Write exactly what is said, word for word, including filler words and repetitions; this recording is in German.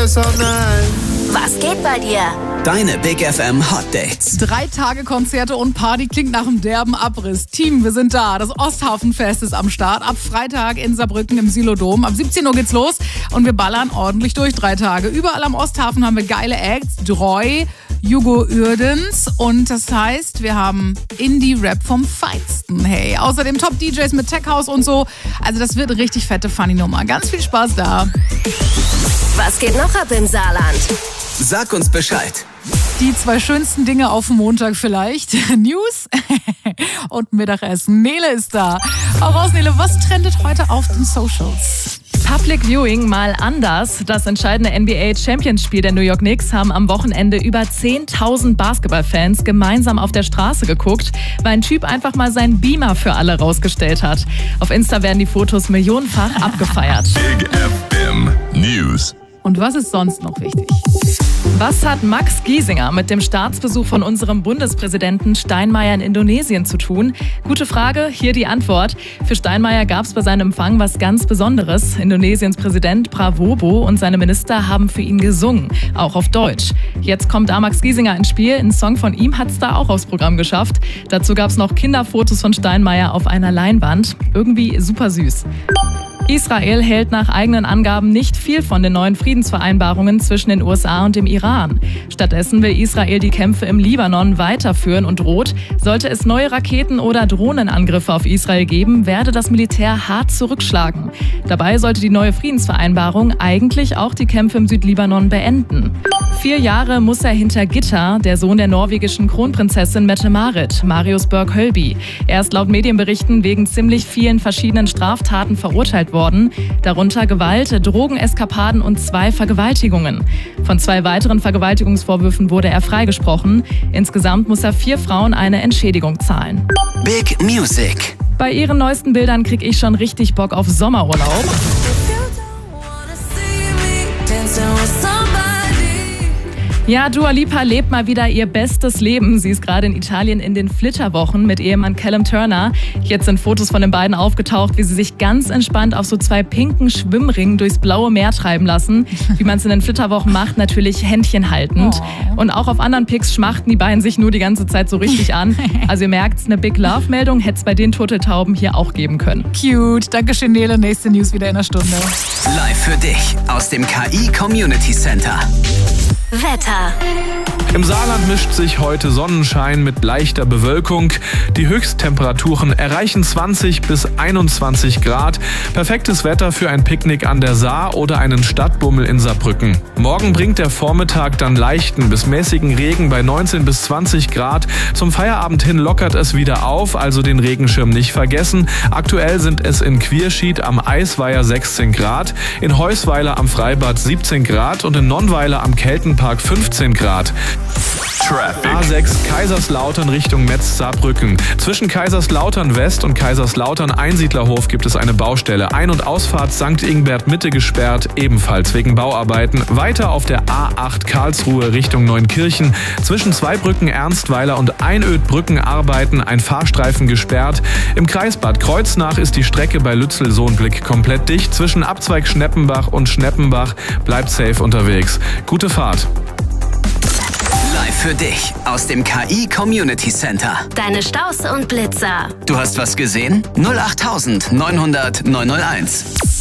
yes or nein. Was geht bei dir? Deine Big F M Hot Dates. Drei Tage Konzerte und Party klingt nach einem derben Abriss. Team, wir sind da. Das Osthafenfest ist am Start. Ab Freitag in Saarbrücken im Silodom. Ab siebzehn Uhr geht's los und wir ballern ordentlich durch drei Tage. Überall am Osthafen haben wir geile Acts. Dreu, Jugo Uerdens und das heißt, wir haben Indie-Rap vom Feinsten. Hey, außerdem Top-D Js mit Tech House und so. Also das wird eine richtig fette Funny-Nummer. Ganz viel Spaß da. Was geht noch ab im Saarland? Sag uns Bescheid. Die zwei schönsten Dinge auf dem Montag vielleicht. News und Mittagessen. Nele ist da. Auch raus, Nele, was trendet heute auf den Socials? Public Viewing mal anders. Das entscheidende N B A-Champions-Spiel der New York Knicks haben am Wochenende über zehntausend Basketballfans gemeinsam auf der Straße geguckt, weil ein Typ einfach mal seinen Beamer für alle rausgestellt hat. Auf Insta werden die Fotos millionenfach abgefeiert. Big F M News. Und was ist sonst noch wichtig? Was hat Max Giesinger mit dem Staatsbesuch von unserem Bundespräsidenten Steinmeier in Indonesien zu tun? Gute Frage, hier die Antwort. Für Steinmeier gab es bei seinem Empfang was ganz Besonderes. Indonesiens Präsident Prabowo und seine Minister haben für ihn gesungen, auch auf Deutsch. Jetzt kommt da Max Giesinger ins Spiel. Ein Song von ihm hat es da auch aufs Programm geschafft. Dazu gab es noch Kinderfotos von Steinmeier auf einer Leinwand. Irgendwie super süß. Israel hält nach eigenen Angaben nicht viel von den neuen Friedensvereinbarungen zwischen den U S A und dem Iran. Stattdessen will Israel die Kämpfe im Libanon weiterführen und droht, sollte es neue Raketen- oder Drohnenangriffe auf Israel geben, werde das Militär hart zurückschlagen. Dabei sollte die neue Friedensvereinbarung eigentlich auch die Kämpfe im Südlibanon beenden. Vier Jahre muss er hinter Gitter, der Sohn der norwegischen Kronprinzessin Mette-Marit, Marius Berg-Hölby. Er ist laut Medienberichten wegen ziemlich vielen verschiedenen Straftaten verurteilt worden, darunter Gewalt, Drogeneskapaden und zwei Vergewaltigungen. Von zwei weiteren Vergewaltigungsvorwürfen wurde er freigesprochen. Insgesamt muss er vier Frauen eine Entschädigung zahlen. Big Music. Bei ihren neuesten Bildern krieg ich schon richtig Bock auf Sommerurlaub. Ja, Dua Lipa lebt mal wieder ihr bestes Leben. Sie ist gerade in Italien in den Flitterwochen mit Ehemann Callum Turner. Jetzt sind Fotos von den beiden aufgetaucht, wie sie sich ganz entspannt auf so zwei pinken Schwimmringen durchs blaue Meer treiben lassen. Wie man es in den Flitterwochen macht, natürlich Händchen haltend. Oh. Und auch auf anderen Pics schmachten die beiden sich nur die ganze Zeit so richtig an. Also ihr merkt, eine Big Love-Meldung hätte es bei den Turteltauben hier auch geben können. Cute. Dankeschön, Nele. Nächste News wieder in einer Stunde. Live für dich aus dem K I Community Center. Wetter. Im Saarland mischt sich heute Sonnenschein mit leichter Bewölkung. Die Höchsttemperaturen erreichen zwanzig bis einundzwanzig Grad. Perfektes Wetter für ein Picknick an der Saar oder einen Stadtbummel in Saarbrücken. Morgen bringt der Vormittag dann leichten bis mäßigen Regen bei neunzehn bis zwanzig Grad. Zum Feierabend hin lockert es wieder auf, also den Regenschirm nicht vergessen. Aktuell sind es in Quierschied am Eisweiher sechzehn Grad, in Heusweiler am Freibad siebzehn Grad und in Nonnweiler am Keltenpark fünfzehn Grad. Traffic. A sechs Kaiserslautern Richtung Metz-Saarbrücken. Zwischen Kaiserslautern West und Kaiserslautern Einsiedlerhof gibt es eine Baustelle. Ein- und Ausfahrt Sankt Ingbert Mitte gesperrt, ebenfalls wegen Bauarbeiten. Weiter auf der A acht Karlsruhe Richtung Neunkirchen. Zwischen Zweibrücken Ernstweiler und Einödbrücken arbeiten, ein Fahrstreifen gesperrt. Im Kreis Bad Kreuznach ist die Strecke bei Lützel-Sohnblick komplett dicht. Zwischen Abzweig Schneppenbach und Schneppenbach bleibt safe unterwegs. Gute Fahrt. Live für dich aus dem K I Community Center. Deine Staus und Blitzer. Du hast was gesehen? null acht neun null null neun null eins.